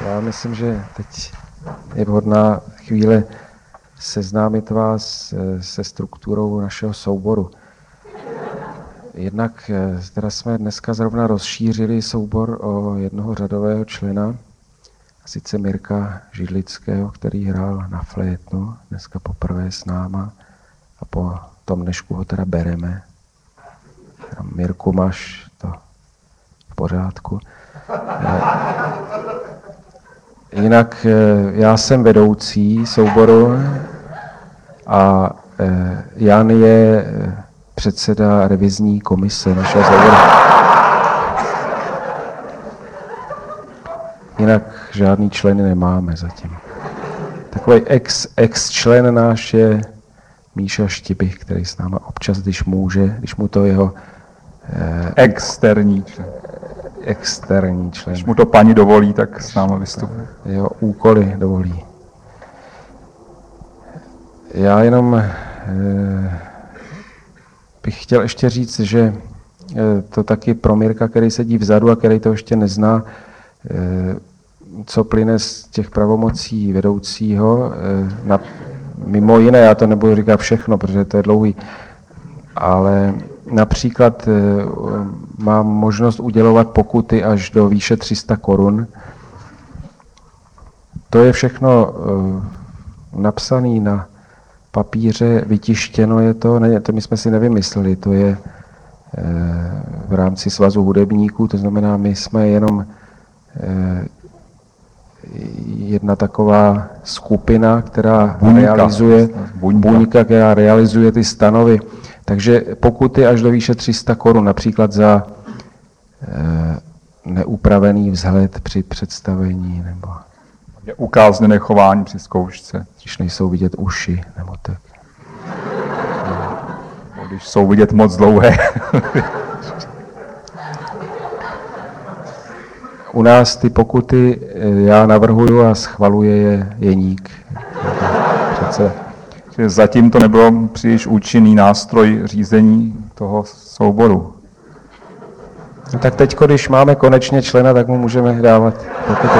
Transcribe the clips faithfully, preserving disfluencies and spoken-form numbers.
Já myslím, že teď je vhodná chvíle seznámit vás se strukturou našeho souboru. Jednak teda jsme dneska zrovna rozšířili soubor o jednoho řadového člena, sice Mirka Židlického, který hrál na flétnu, dneska poprvé s náma a po tom dnešku ho teda bereme. Mirku, máš to v pořádku. Jinak já jsem vedoucí souboru a Jan je předseda revizní komise našeho souboru. Jinak žádný členy nemáme zatím. Takový ex, ex-člen náš je Míša Štibich, který s náma občas, když může, když mu to jeho... Eh, externí člen. Externí člen. Když mu to paní dovolí, tak s náma vystupuje. Jeho úkoly dovolí. Já jenom eh, bych chtěl ještě říct, že eh, to taky pro Mirka, který sedí vzadu a který to ještě nezná, eh, co plyne z těch pravomocí vedoucího, eh, na, mimo jiné, já to nebudu říkat všechno, protože to je dlouhý, ale například eh, mám možnost udělovat pokuty až do výše tři sta korun. To je všechno eh, napsané na papíře, vytištěno je to, ne, to my jsme si nevymysleli, to je eh, v rámci Svazu hudebníků, to znamená, my jsme jenom eh, jedna taková skupina, která buňka, realizuje, buňka. buňka, která realizuje ty stanovy. Takže pokuty až do výše tři sta korun, například za eh, neupravený vzhled při představení, nebo je ukázněné chování při zkoušce. Když nejsou vidět uši, nebo tak. No, když jsou vidět moc dlouhé. U nás ty pokuty já navrhuju a schvaluje je Jeník. Přece. Zatím to nebylo příliš účinný nástroj řízení toho souboru. Tak teď, když máme konečně člena, tak mu můžeme dávat pokuty.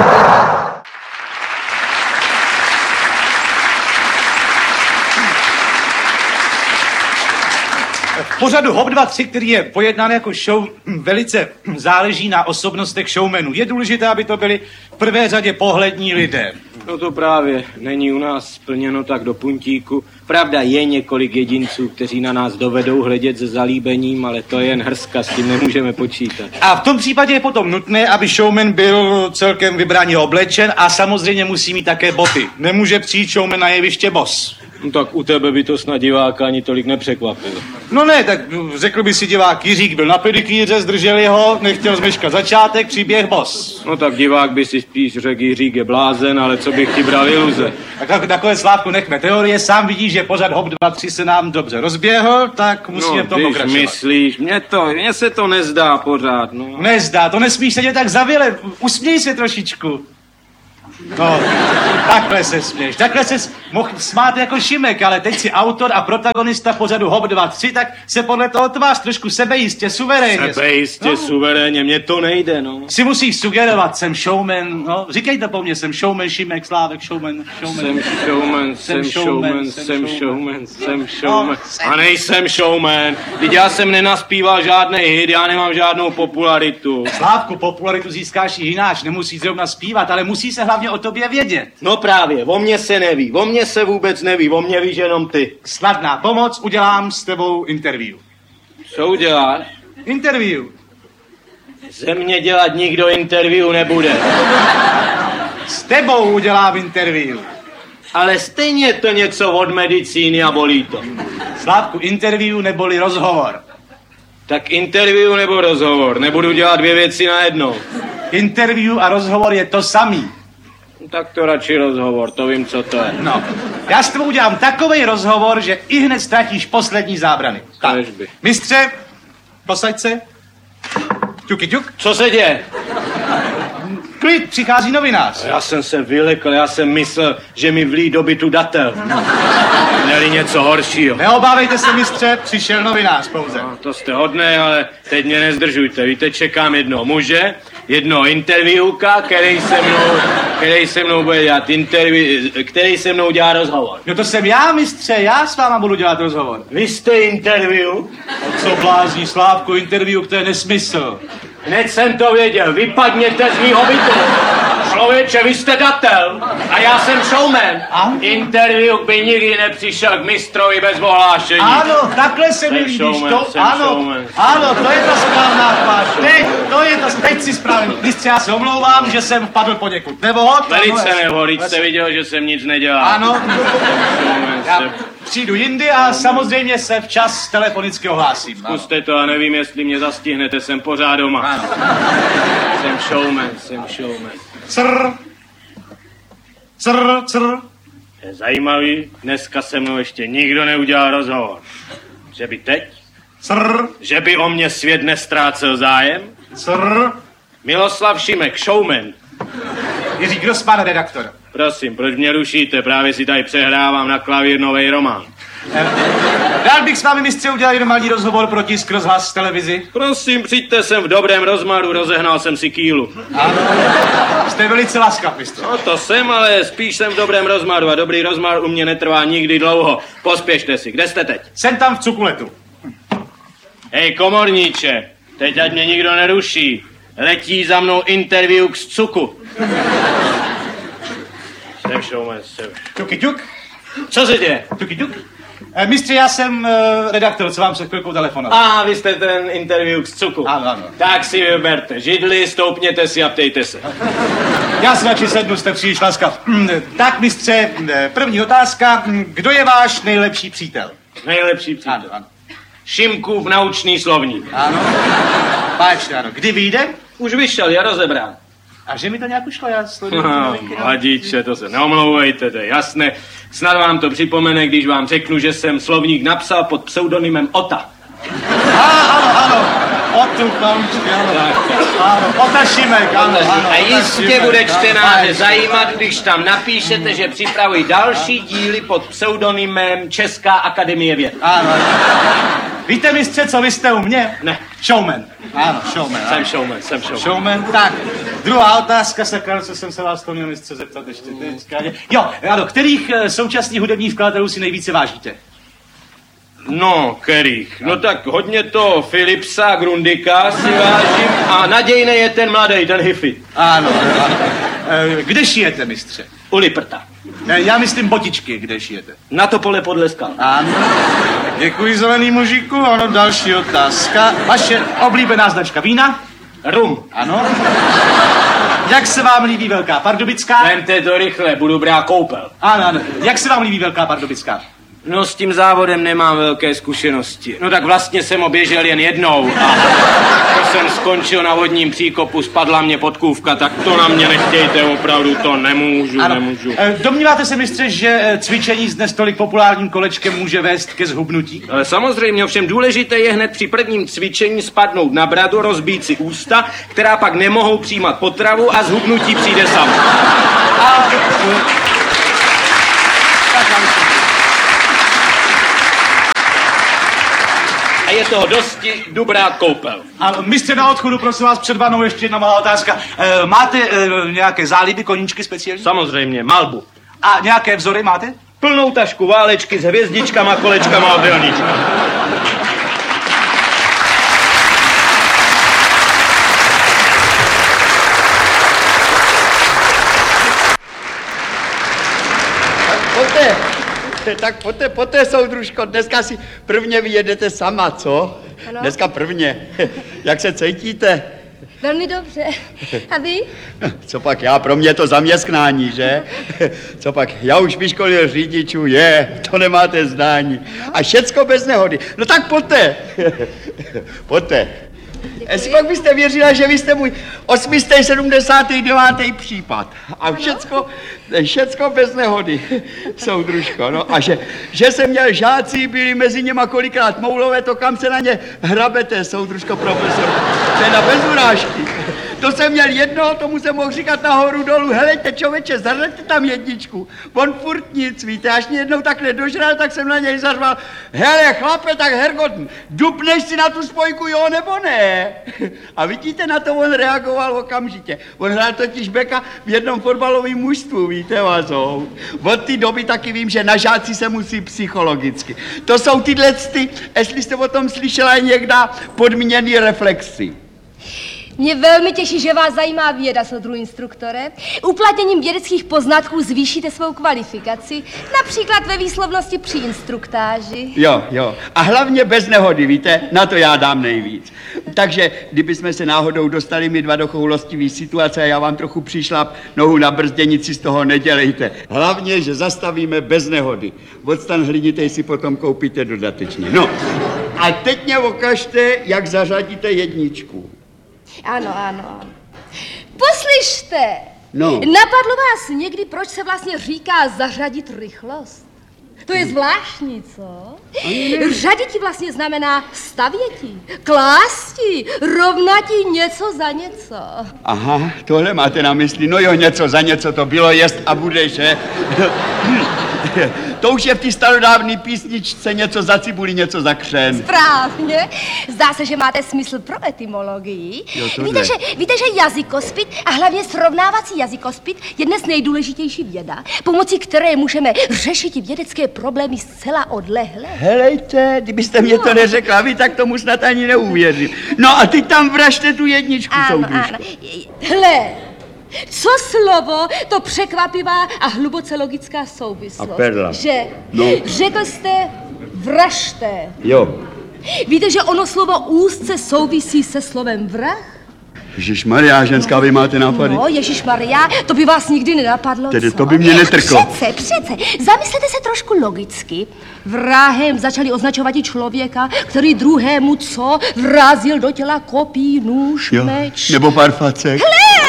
V pořadu Hop dva tři, který je pojednán jako show, velice záleží na osobnostech showmenů. Je důležité, aby to byli v prvé řadě pohlední lidé. No to právě není u nás splněno tak do puntíku. Pravda, je několik jedinců, kteří na nás dovedou hledět se zalíbením, ale to je jen hrska, s tím nemůžeme počítat. A v tom případě je potom nutné, aby showman byl celkem vybraně oblečen a samozřejmě musí mít také boty. Nemůže přijít showman na jeviště bos. No tak u tebe by to snad diváka ani tolik nepřekvapilo. No ne, tak řekl by si divák, Jiřík byl na pedikýře, zdrželi ho, nechtěl zmeškat začátek, příběh bos. No tak divák by si spíš řekl, Jiřík je blázen, ale co bych ti bral iluze. Tak takové, Slávku, nechme teorie, sám vidíš, že pořad Hop dva tři se nám dobře rozběhl, tak musíme no, v tom pokračovat. No, myslíš, mně to, mně se to nezdá pořád, no. Nezdá, to nesmíš sedět tak zavile, usměj se trošičku. No, takhle se směš, takhle se mohl smát jako Šimek, ale teď si autor a protagonista pořadu Hop dva tři, tak se podle toho tvář trošku sebejistě, suverénně. Sebejistě, no. Suverénně, mně to nejde, no. Si musíš sugerovat, jsem showman, no, říkejte po mně, jsem showman, Šimek, Slávek, showman, showman. Jsem showman, jsem showman, jsem showman, jsem showman, a nejsem showman, teď já jsem nenaspíval žádný hit, já nemám žádnou popularitu. Slávku, popularitu získáš i jináč, nemusí zrovna zpívat, ale musí se hlavně o tobě vědět. No právě, o mně se neví, o mně se vůbec neví, o mně víš jenom ty. Snadná pomoc, udělám s tebou interview. Co uděláš? Interview. Ze mě dělat nikdo interview nebude. S tebou udělám interview. Ale stejně to něco od medicíny a bolí to. Slávku, interview neboli rozhovor. Tak interview nebo rozhovor, nebudu dělat dvě věci najednou. Interview a rozhovor je to samý. Tak to radši rozhovor, to vím, co to je. No, já s tebou udělám takovej rozhovor, že i hned ztratíš poslední zábrany. Tak, mistře, posaď se. Ťuky, ťuk. Co se děje? Klid, přichází novinář. Já jsem se vylekl, já jsem myslel, že mi vlí do bytu datel. Měli něco horšího. Neobávejte se, mistře, přišel novinář pouze. No, to jste hodnej, ale teď mě nezdržujte. Víte, čekám jednoho muže, jednoho interviewka, který se mnou který se mnou bude dělat interview, který se mnou dělá rozhovor. No to jsem já, mistře, já s váma budu dělat rozhovor. Vy jste interview? A co blázní, Slávku, interview, to je nesmysl. Hned jsem to věděl, vypadněte z mýho bytu. Člověče, vy jste datel a já jsem showman. A? Interview by nikdy nepřišel k mistrovi bez ohlášení. Ano, takhle se mi Jsem líbíš, showman, to, jsem ano, showman. ano, to je ta správná tvář. Teď, to je to, teď si správně. Mistře, já se omlouvám, že jsem vpadl poněkud nevhod. Velice ano, nevhod, teď jste viděl, že jsem nic nedělal. Ano, Showman, já jsem- přijdu jindy a samozřejmě se včas telefonicky ohlásím. Ano. Zkuste to a nevím, jestli mě zastihnete, jsem pořád doma. Ano. Jsem showman, jsem showman. Crr, crr, crr. Je zajímavý, dneska se mnou ještě nikdo neudělal rozhovor. Že by teď? Crr, Že by o mě svět nestrácel zájem? crr. Miloslav Šimek, showman. Jiří Grossman, redaktor. Prosím, proč mě rušíte? Právě si tady přehrávám na klavír novej román. Rád bych s vámi, mistře, udělal normální rozhovor pro tisk, rozhlas, televizi. Prosím, přijďte sem v dobrém rozmaru, rozehnal jsem si kýlu. Ano. Jste velice laskav, mistře. No to jsem, ale spíš jsem v dobrém rozmaru a dobrý rozmar u mě netrvá nikdy dlouho. Pospěšte si, kde jste teď? Jsem tam v cukuletu. Hej, komorníče, teď ať mě nikdo neruší. Letí za mnou interview k cuku. Jsem showman, jsem. Tuky tuk, Co se děje? tuky tuk. Eh, mistře, já jsem uh, redaktor, co vám před chvilkou telefonoval. A vy jste ten interview k cuku. Ano, ano. Tak si vyberte židli, stoupněte si a ptejte se. Já si radši sednu, jste příliš laskav. Mm, tak, mistře, eh, první otázka. Mm, Kdo je váš nejlepší přítel? Nejlepší přítel. Ano, ano. Šimkův naučný slovník. Ano. Báčně, ano. Kdy vyjde? Už vyšel, je rozebrán. A že mi to nějak ušlo, já sleduju ty No, novinky, no. mladíče, to se neomlouvejte, to je jasné. Snad vám to připomene, když vám řeknu, že jsem slovník napsal pod pseudonymem Ota. A, ano, ano. Otu, paučky, ano. Ano, Ota Šimek, ano, ano. A Ota jistě Šimek. bude čtenáře Báčně. zajímat, když tam napíšete, že připravují další díly pod pseudonymem Česká akademie věd. Ano. Víte, mistře, co vy jste u mě? Ne. Showman. Ano, showman. Jsem Ano. showman, jsem showman. Showman, tak. Druhá otázka, sakra, co jsem se vás to měl mistře zeptat ještě teďka. Jo, ano, kterých eh, současných hudebních vkladatelů si nejvíce vážíte? No, kterých? No tak hodně to Philipsa, Grundika si vážím a nadějný je ten mladý, ten hippie. Ano, ano. Eh, Kde šijete, mistře? U Liprta. Eh, Já myslím botičky, kde šijete. Na to pole podle skal. Ano. Děkuji, zelený mužiku. Ano, další otázka. Vaše oblíbená značka vína? Rum. Ano. Jak se vám líbí Velká Pardubická? Vemte to rychle, budu brát koupel. Ano, ano. Jak se vám líbí Velká Pardubická? No s tím závodem nemám velké zkušenosti. No tak vlastně jsem ho běžel jen jednou a to jsem skončil na vodním příkopu, spadla mě podkůvka, tak to na mě nechtějte, opravdu to nemůžu, Ano. nemůžu. Eh, Domníváte se, mistře, že eh, cvičení s dnes tolik populárním kolečkem může vést ke zhubnutí? Ale samozřejmě, ovšem důležité je hned při prvním cvičení spadnout na bradu, rozbít si ústa, která pak nemohou přijímat potravu a zhubnutí přijde samo. A... eh, tak, já myslím. A je toho dosti, jdu brát koupel. A mistře, na odchodu, prosím vás, před vanou ještě jedna malá otázka. E, máte e, nějaké záliby, koníčky speciální? Samozřejmě, malbu. A nějaké vzory máte? Plnou tašku válečky s hvězdičkama, kolečkama a delníčkama. Pojďte, tak pojďte, pojďte, soudružko, dneska si prvně vyjedete sama, co? Ano. Dneska prvně. Jak se cítíte? Velmi dobře. A vy? Co pak já, pro mě je to zaměstnání, že? Co pak, já už vyškolil řidičů, je, to nemáte zdání. A všecko bez nehody. No tak pojďte. Pojďte. Jestli pak byste věřila, že vy jste můj osmistý sedmdesátý devátý případ. A všecko, všecko bez nehody, soudružko. No a že, že jsem měl žáci, byli mezi něma kolikrát moulové, to kam se na ně hrabete, soudružko profesor. To je na bez urážky. To jsem měl jedno, tomu jsem mohl říkat nahoru dolů, helejte člověče, zařaďte tam jedničku. On furt nic, víte, až mě jednou tak nedožral, tak jsem na něj zařval, hele chlape, tak Hergot, dupneš si na tu spojku, jo nebo ne? A vidíte, na to on reagoval okamžitě. On hrál totiž beka v jednom fotbalovém mužstvu, víte, vazou. Od té doby taky vím, že na žáci se musí psychologicky. To jsou tyhle ty, jestli jste o tom slyšela někdy, podmíněný reflexy. Mě velmi těší, že vás zajímá věda, soudru instruktore. Uplatněním vědeckých poznatků zvýšíte svou kvalifikaci, například ve výslovnosti při instruktáži. Jo, jo. A hlavně bez nehody, víte, na to já dám nejvíc. Takže, kdybychom se náhodou dostali my dva do choulostivý situace a já vám trochu přišlap nohu na brzděnici, z toho nedělejte. Hlavně, že zastavíme bez nehody. Odstan hlinitej si potom koupíte dodatečně. No, a teď mě ukažte, jak zařadíte jedničku. Ano, ano. Poslyšte, No. napadlo vás někdy, proč se vlastně říká zařadit rychlost? To je zvláštní, co? Řaditi vlastně znamená stavěti, klásti, rovnati něco za něco. Aha, tohle máte na mysli. No jo, něco za něco to bylo, jest a bude, že? To už je v té starodávné písničce něco za cibuli, něco za křen. Správně. Zdá se, že máte smysl pro etymologii. Jo, tohle. víte, že, víte, že jazykospit a hlavně srovnávací jazykospit je dnes nejdůležitější věda, pomocí které můžeme řešit vědecké problémy zcela odlehle. Helejte, kdybyste mě to neřekla vy, tak tomu snad ani neuvěřím. No a ty tam vražte tu jedničku, Ano, soudružko. ano. Hle, co slovo, to překvapivá a hluboce logická souvislost. A perla. Že? No. Řekl jste vražte. Jo. Víte, že ono slovo úzce souvisí se slovem vrah? Ježišmarja, ženská, vy máte nápady? No, Ježišmarja, to by vás nikdy nenapadlo, Tedy co? to by mě netrklo. Přece, přece, zamyslete se trošku logicky. Vrahem začali označovat i člověka, který druhému co vrazil do těla kopí, nůž, Jo, meč. nebo pár facek.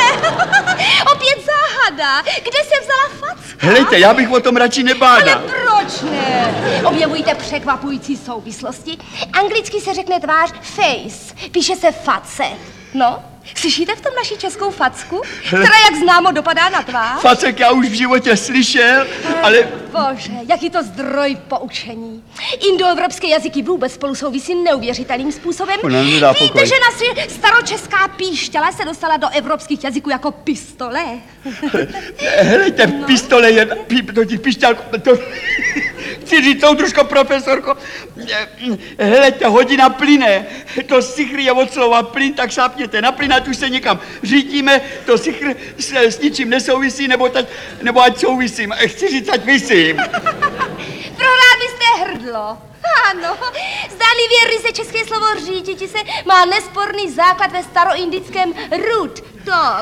Opět záhada. Kde se vzala facka? Helejte, já bych o tom radši Ale nebádal. proč ne? Objevujíte překvapující souvislosti. Anglicky se řekne tvář face, píše se face. No, slyšíte v tom naši českou facku, která, jak známo, dopadá na tvář? Facek já už v životě slyšel, ale... Bože, jaký to zdroj poučení. Indoevropské jazyky vůbec spolu souvisí neuvěřitelným způsobem. Ona nedá Víte, pokoj. že naše staročeská píšťala se dostala do evropských jazyků jako pistole? Helejte, no. Pistole je... Pí, to ti pišťálko... To, chci říct, soudružko, profesorko. Helejte, hodina plyne. To sichr je od slova plyn, tak šápněte. Na plyn, ať už se někam řítíme, to sichr s, s ničím nesouvisí, nebo, tať, nebo ať souvisím. Chci říct, ať visím. Prohrál byste hrdlo. Ano, zdánlivě ryze české slovo říditi se má nesporný základ ve staroindickém root, tok.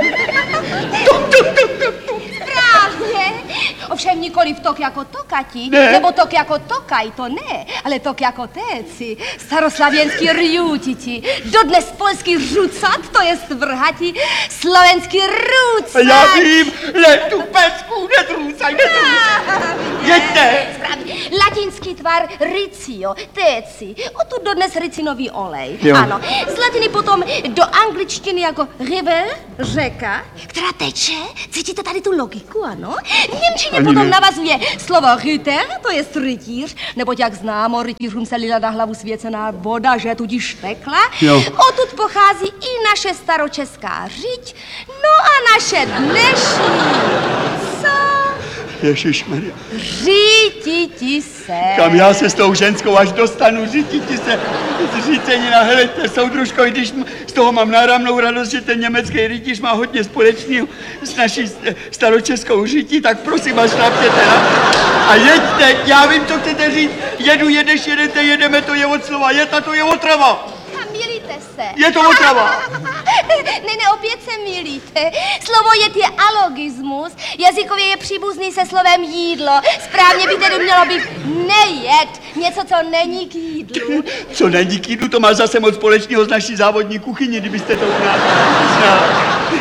Správně. Ovšem nikoli v tok jako tokati, Ne. nebo tok jako tokaj, to ne, ale tok jako téci, staroslavěnský rjutiti, dodnes polský řucat, to je vrhati, slovenský růcat. Já vím, le, tu pecku, netrůcaj, netrůcaj. Jeďte. Správně. Latinský tvar ricio, téci, odtud dodnes ricinový olej. Jo. Ano, z latiny potom do angličtiny jako river, řeka, která teče. Cítíte tady tu logiku, ano? V němčině Ani potom ne. navazuje slovo ryter, to je rytíř, neboť jak známo, rytířům se lila na hlavu svěcená voda, že tudíž tekla. Jo. Odtud pochází i naše staročeská řiď, no a naše dnešní, co? Ježišmarja. Řítiti se. Kam já se s tou ženskou až dostanu, řídíti se řícenina, helejte, soudružko, i když m- z toho mám náramnou radost, že ten německý rytíř má hodně společného s naší s- staročeskou řítí, tak prosím vás, šlapněte na a jeďte, já vím, co chcete říct, jedu, jedeš, jedete, jedeme, to je od slova, jet a to je otrava. A milíte se. Je to otrava. Ne, ne, opět se milíte. Slovo jet je alogismus, jazykově je příbuzný se slovem jídlo. Správně by tedy mělo být nejet, něco, co není k jídlu. Co není kýdu, to má zase moc společného s naší závodní kuchyní, kdybyste to znal.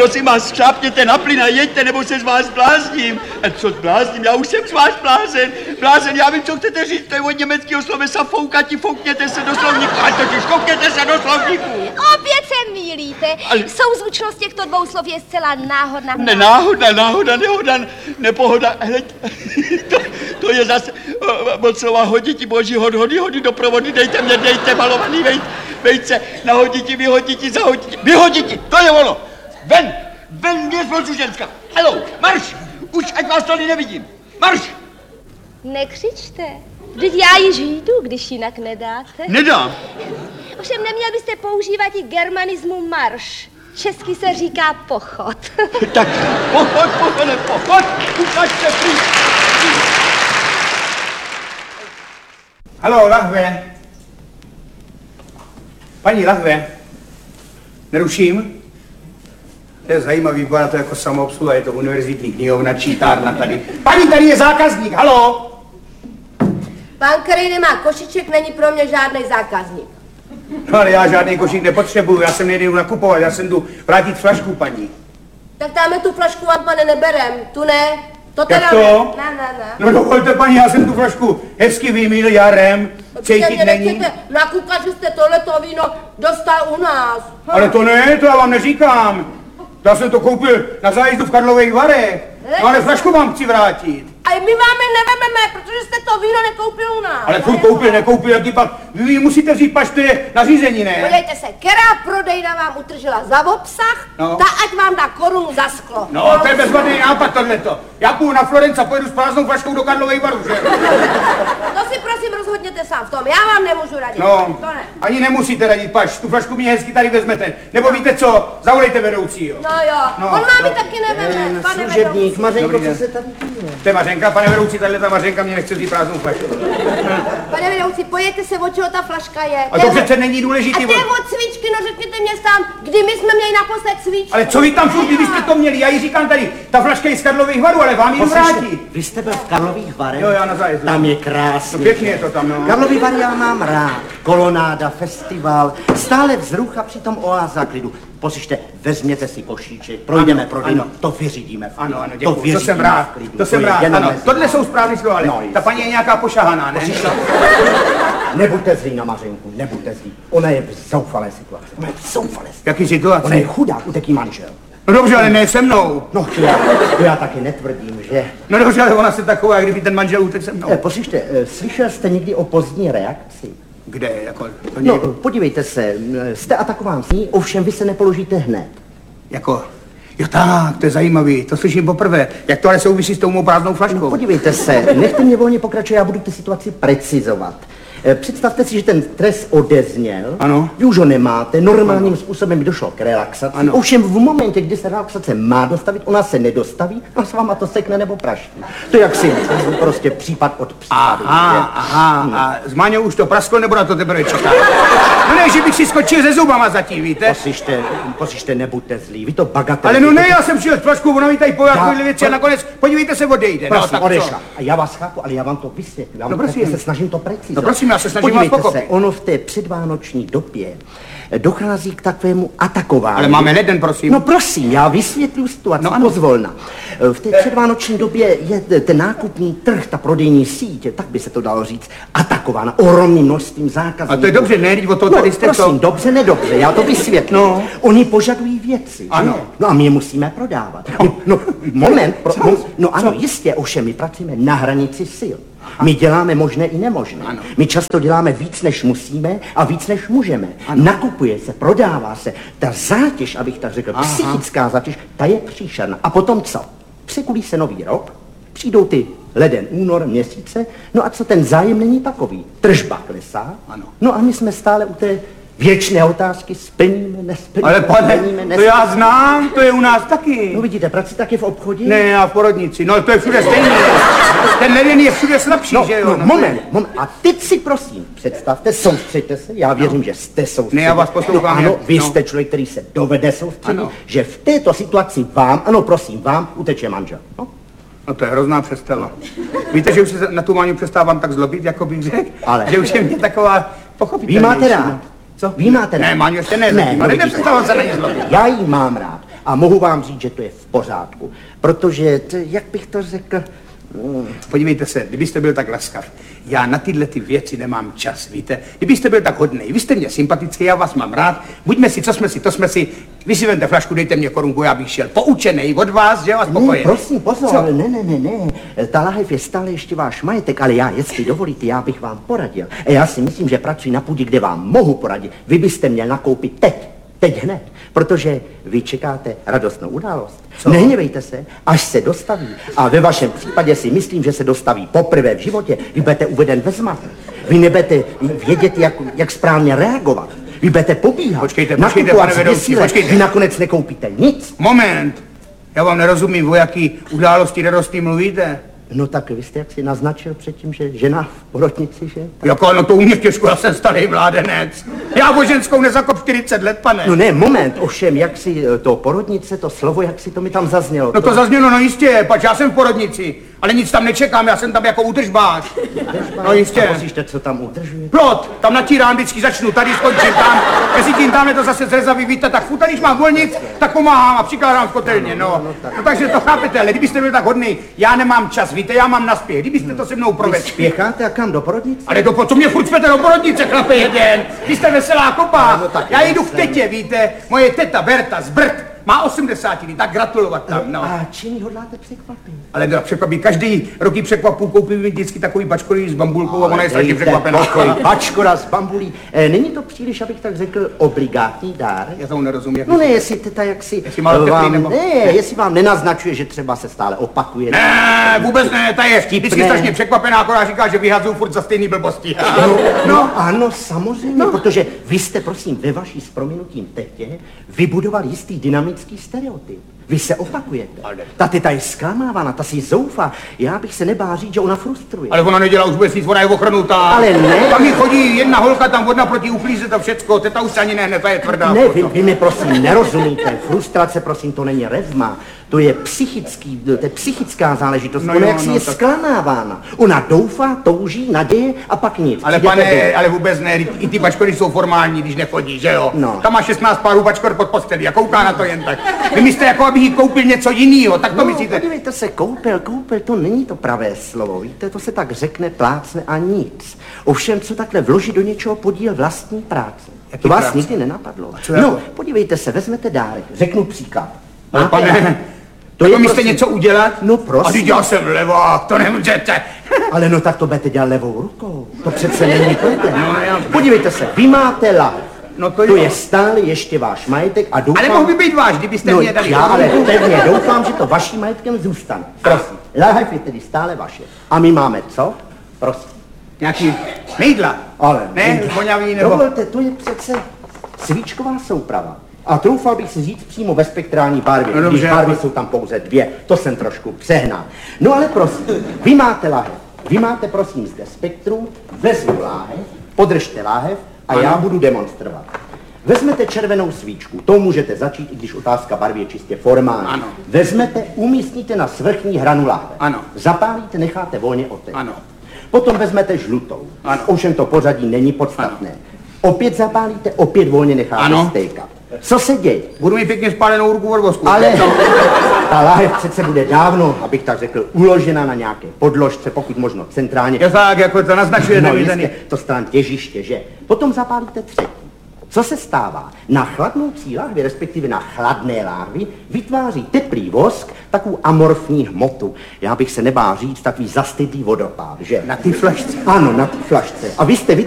prosím vás, šlápněte na plyn a jeďte, nebo se z vás blázním. A co zblázním? Já už jsem z vás blázen. Blázen, já vím, co chcete říct, to je od německého slovesa foukati, foukněte se do slovníku. A totiž koukněte se do slovníku. Opět se mýlíte. Ale- Souzvučnost těchto dvou slov je zcela náhodná. Ne, náhoda, náhoda, nehoda, nepohoda. Hele, to, to je zase od slova hoditi boží, hod, hody, hody do provody, dejte mě, dejte malovaný vejt, vejce, nahoditi, vyhoditi, zahoditi, vyhoditi, to je ono. Ven, ven mě z ženská. Hello, marš, už ať vás tady nevidím, marš. Nekřičte. Vždyť já již jdu, když jinak nedáte. Nedám. Ovšem neměl byste používat i germanismu marš. Česky se říká pochod. Tak, pochod, pochod, pochod, ukažte pryč. Haló, lahve. Paní lahve, neruším? To je zajímavý, vypadá to jako samoobsluha, je to univerzitní knihovna, čítárna tady. Paní, tady je zákazník, haló! Pán, který nemá košiček, není pro mě žádný zákazník. No ale já žádný košík nepotřebuju, já jsem nejdu nakupovat, já jsem jdu vrátit flašku, paní. Tak dáme tu flašku vám, pane, neberem. Tu ne. To teda Jak to? ne. Ne, ne, ne. No dovolte, paní, já jsem tu flašku hezky vymýl jarem, cítit mě není. nechcete nakoukat, že jste tohleto víno dostal u nás. Ale to ne, to já vám neříkám. Já jsem to koupil na zájezdu v Karlových Varech, no ale flašku vám chci vrátit. A my vám je nevememe, protože jste to víno nekoupil u nás. Ale furt koupil, nekoupil, jaký pak, vy musíte vzít, pač to je nařízení, ne? Podívejte se, která prodejna vám utržila za obsah, No. ta ať vám dá korunu za sklo. No, to je bezvadný nápad tohleto. Já půjdu na Florenc a pojedu s prázdnou flaškou do Karlových Varů, že? To si prosím rozhodněte sám v tom, já vám nemůžu radit. No, To ne. ani nemusíte radit, pač, tu flašku mi hezky tady vezmete. Nebo víte co, zavolejte vedoucího. No jo, No, on vám no. ji taky neveme, pane Služebník, vedoucí. Mařenko, Dobrý co den. se tady děje? To je Mařenka, pane vedoucí, tahle ta Mařenka mě nechce vzít prázdnou flašku. Pane vedoucí, pojďte se, od čeho ta flaška je. A to přece není důležitý. A to je od cvičky, no řekněte mě sám, kdy my jsme měli naposled cvičku. Ale co vy tam furt, vy jste to měli, já jí říkám tady, ta flaška je z Karlových Varů, ale vám ji vrátí. Vy jste byl v Karlových Varech? Jo, já na zájezdu. Tam je krásně. No, pěkně je to tam, no. Karlovy Vary já mám rád. Kolonáda, festival, stále vzruch a přitom oáza klidu. Poslyšte, vezměte si košíček, projdeme Ano, prodejnu, ano. to vyřídíme v klidu. Ano, ano, to, děkuji, to, vyřídíme jsem rád, v klidu. to jsem je rád, jenom ano, mezi- tohle jsou správný slova, ale No, ta jistě. paní je nějaká pošahaná, ne? Nebuďte zlí na Mařenku, nebuďte zlí. Ona je v zoufalé situaci, ona je v zoufalé situaci. Jaký situace? Ona je chudák, uteký manžel. No dobře, ale ne se mnou. No, to já, to já taky netvrdím, že... No dobře, ale ona se taková, kdyby ten manžel utek se mnou. Eh, Poslyšte, eh, slyšel jste někdy o pozdní reakci? Kde, jako, to No, někdo, podívejte se, m, jste atakován s ní, ovšem vy se nepoložíte hned. jako, jo tak, to je zajímavý, to slyším poprvé. Jak to ale souvisí s tou mou prázdnou flaškou? No, podívejte se, nechte mě volně pokračovat, já budu tu situaci precizovat. Eh, Představte si, že ten trest odezněl, Ano. vy už ho nemáte, normálním způsobem by došlo k relaxaci, Ano. ovšem v momentě, kdy se relaxace má dostavit, ona se nedostaví a s váma to sekne nebo praští. To je jak si prostě případ od případu. Aha, že? aha, a s Máňou už to prasklo, nebo na to teprve čeká? No ne, že bych si skočil ze zubama zatím, víte? Poslyšte, poslyšte, nebuďte zlí, vy to bagatelizujete. Ale no ne, já jsem přijel s flaškou, ona mi tady pověděla Já- takovýhle věci a nakonec, podívejte se, odejde. No, Prosím, tak odešla. co? A já vás chápu, ale já vám to vysvětlím. Já No, vám prosím. se snažím to precizovat. No, prosím, já se snažím Podívejte vás pochopit. se, ono v té předvánoční době dochází k takovému atakování. Ale máme leden, prosím. No prosím, já vysvětlím situaci, No, no, ano. pozvolna. V té předvánoční době je t- ten nákupní trh, ta prodejní síť, tak by se to dalo říct, atakována ohromným množstvím zákazníků. A to je dobře, ne, když o to No, tady jste prosím, to. dobře, nedobře, já to vysvětlím. No. Oni požadují věci. Ano. že? No a my je musíme prodávat. No, no moment, pro, no, no ano, jistě, ovšem my pracujeme na hranici sil. My děláme možné i nemožné. Ano. My často děláme víc, než musíme a víc, než můžeme. Ano. Nakupuje se, prodává se. Ta zátěž, abych tak řekl, Aha. psychická zátěž, ta je příšerná. A potom co? Překulí se nový rok, přijdou ty leden, únor, měsíce, no a co ten zájem není takový? Tržba klesá, Ano. no a my jsme stále u té věčné otázky, splníme, nesplníme, Ale pane, splníme, to já znám, to je u nás taky. No vidíte, prací taky v obchodě? Ne, já v porodnici, no to je všude stejný. Ten leden je všude slabší, No, že jo? no, moment, moment. A teď si prosím představte, soustřeďte se, já věřím, no. že jste soustředěni. Ne, já vás poslouchám, No, ano, jak- vy no. jste člověk, který se dovede soustředit, Ano. že v této situaci vám, ano, prosím, vám uteče manžel. No? No to je hrozná představa. Víte, že už se na tu Máňu přestávám tak zlobit, jako bych řekl, Ale- že už je mě taková Vy pochopitelnější. máte rád. Co? Vy máte rád. Ne, Máňu ještě ne, zatím, ale vidíte. nepřestávám se na ní zlobit. Já jí mám rád. A mohu vám říct, že to je v pořádku. Protože, to, jak bych to řekl... Podívejte se, kdybyste byl tak laskav, já na tyhle ty věci nemám čas, víte? Kdybyste byl tak hodnej, vy jste mě sympatický, já vás mám rád, buďme si, co jsme si, to jsme si, vy si vemte flašku, dejte mě korunku, já bych šel poučenej od vás, že jo, a spokojený. Ne, prosím, pozor, Co? ne, ne, ne, ne, ta lahev je stále ještě váš majetek, ale já, jestli dovolíte, já bych vám poradil. A já si myslím, že pracuji na půdě, kde vám mohu poradit. Vy byste měl nakoupit teď. Teď hned, protože vy čekáte radostnou událost. Co? Nehněvejte se, až se dostaví. A ve vašem případě si myslím, že se dostaví poprvé v životě. Vy budete uveden ve zmatek. Vy nebudete vědět, jak, jak správně reagovat. Vy budete pobíhat. Počkejte, počkejte, pane vedoucí, počkejte. Vy nakonec nekoupíte nic. Moment, já vám nerozumím, o jaký události radostný mluvíte. No tak vy jste jak si naznačil předtím, že žena v porodnici, že? Tak... Jako, no to u mě těžko, já jsem starý mládenec. Já o ženskou nezakop čtyřicet let, pane. No ne, moment, ovšem, jak si to porodnice, to slovo, jak si to mi tam zaznělo. No to, to zaznělo, no jistě, pač já jsem v porodnici, ale nic tam nečekám, já jsem tam jako údržbář. No jistě. A musíte, co tam udržuje? Plot, tam natírám, vždycky začnu, tady skončím, tam, mezi tím tam je to zase zrezavý, víte, tak furt, když mám volnic, tak pomáhám a přikládám v kotelně, no. No takže to chápete, ale kdybyste byl tak hodný, já nemám čas, víte, já mám naspěch, kdybyste to se mnou provedli. Spěcháte a kam, do porodnice? Ale do, co mě furt spěte do porodnice, chlape jeden, vy jste veselá kopa, no, já jdu k tetě, víte, moje teta Berta z Brd, má osmdesátiny, tak gratulovat tam, no. A čím ji hodláte překvapit? Ale teda překvapí, každý roky překvapu, koupím mi vždycky takový bačkory s bambulkou a ona je strašně překvapená. Bačkora s bambulí. E, není to příliš, abych tak řekl, obligátní dár? Já tomu nerozumím. Jak no ne, jestli teta jaksi... Jestli málo vám, nebo... Ne, jestli vám nenaznačuje, že třeba se stále opakuje. Ne, vůbec ne, ta je vždycky strašně překvapená, akorát říká, že vyhazuju furt za stejný blbosti. No, no ano, samozřejmě, no. Protože vy jste, prosím, ve vaší s prominutím tetě vybudoval jistý dynamický stereotyp. Vy se opakujete. Ta teta je zklamávána, ta si zoufá. Já bych se nebál říct, že ona frustruje. Ale ona nedělá už vůbec nic, ona je ochrnutá. Ale ne. Tam mi chodí jedna holka, tam vodna proti uklíze to všecko, teta už ani nehne, ta je tvrdá. Ne, vy, vy mi prosím nerozumíte. Frustrace, prosím, to není revma. To je psychický, to je psychická záležitost. No ona jo, jak si no, je tak... zklamávána. Ona doufá, touží, naděje a pak nic. Ale Přijdete pane, do... ale vůbec ne, i ty bačkory jsou formální, když nechodí, že jo? No. Tam má šestnáct párů bačkor pod postelí a kouká na to jen tak. Vy myslíte, jako abych jí koupil něco jiného, tak to no, myslíte? Podívejte se, koupil, koupil, to není to pravé slovo, víte, to se tak řekne, plácne a nic. Ovšem, co takhle vložit do něčeho podíl vlastní práce. Jaký to vás práce? nikdy nenapadlo. Co No, jako? podívejte se, vezmete dárek, řeknu příklad. Ale Máte pane, dárek? to je místě prosím... něco udělat? No prosím. A teď já jsem levák, to nemůžete. Ale no tak to budete dělat levou rukou. To přece není problém. No, já... Podívejte se, vy máte lahev. No to, to je stále ještě váš majetek a doufám... Ale mohl by být váš, kdybyste no, mě dali. já ale pevně doufám, že to vaším majetkem zůstane. Prosím, lahev je tedy stále vaše. A my máme co? Prosím. Nějaký mejdla. Ale ne, voňavý nebo... Dovolte, to je přece svíčková souprava. A troufal bych si říct přímo ve spektrální barvě, no, když barvy jsou tam pouze dvě. To jsem trošku přehnal. No ale prosím, vy máte lahev. Vy máte prosím zde spektrum, vezmu láhev, podržte láhev a ano. Já budu demonstrovat. Vezmete červenou svíčku, to můžete začít, i když otázka barvy je čistě formální. Ano. Vezmete, umístíte na svrchní hranu láhev. Ano. Zapálíte, necháte volně oteč. Ano. Potom vezmete žlutou. Ano. Ovšem to pořadí není podstatné. Ano. Opět zapálíte, opět volně necháte ano. stékat. Co se děje? Budu mít pěkně spálenou ruku od vosku. Ale ta láhev přece bude dávno, abych tak řekl, uložena na nějaké podložce, pokud možno centrálně. Je tak, jako to naznačujete no, mi jistě, to stran těžiště, že? Potom zapálíte třetí. Co se stává? Na chladnoucí láhvi, respektive na chladné láhvi, vytváří teplý vosk takovou amorfní hmotu. Já bych se nebál říct takový zastydlý vodopád, že? Na ty flašce? Ano, na ty flašce. A vy jste